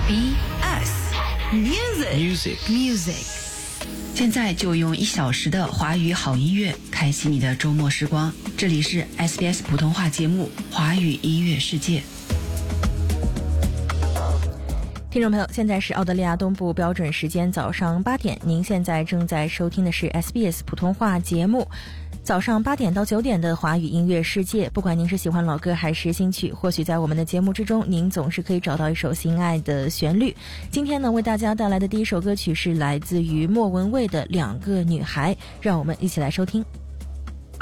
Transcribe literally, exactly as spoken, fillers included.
B S Music Music Music。现在就用一小时的华语好音乐开启你的周末时光。这里是 S B S 普通话节目《华语音乐世界》。 听众朋友，现在是澳大利亚东部标准时间早上八点，您现在正在收听的是 S B S 普通话节目早上八点到九点的华语音乐世界。不管您是喜欢老歌还是新曲，或许在我们的节目之中您总是可以找到一首心爱的旋律。今天呢，为大家带来的第一首歌曲是来自于莫文蔚的《两个女孩》，让我们一起来收听。